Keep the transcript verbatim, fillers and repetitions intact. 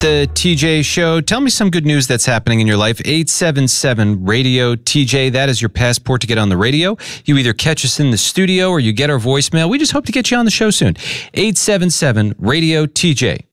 The T J Show. Tell me some good news that's happening in your life. eight seven seven radio T J. That is your passport to get on the radio. You either catch us in the studio or you get our voicemail. We just hope to get you on the show soon. eight seven seven radio T J.